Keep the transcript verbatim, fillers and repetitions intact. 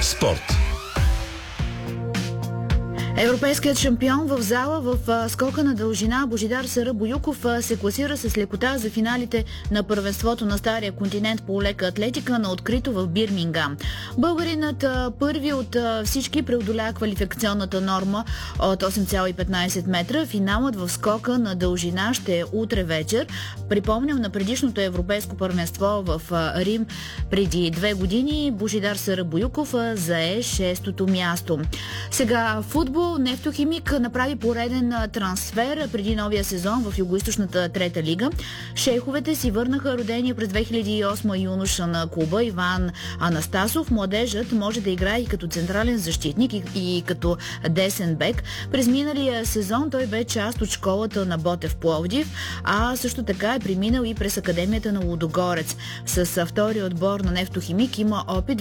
Спорт. Европейският шампион в зала в скока на дължина Божидар Сарабоюков се класира с лекота за финалите на първенството на Стария континент по лека атлетика на открито в Бирмингам. Българинът първи от всички преодоля квалификационната норма от осем цяло и петнайсет метра. Финалът в скока на дължина ще е утре вечер. Припомням, на предишното европейско първенство в Рим преди две години Божидар Сарабоюков зае шестото място. Сега футбол. Нефтохимик направи пореден трансфер преди новия сезон в югоизточната трета лига. Шейховете си върнаха родения през две хиляди и осма юноша на клуба Иван Анастасов. Младежът може да играе и като централен защитник и, и като десен бек. През миналия сезон той бе част от школата на Ботев Пловдив, а също така е преминал и през академията на Лудогорец. С втория отбор на Нефтохимик има опит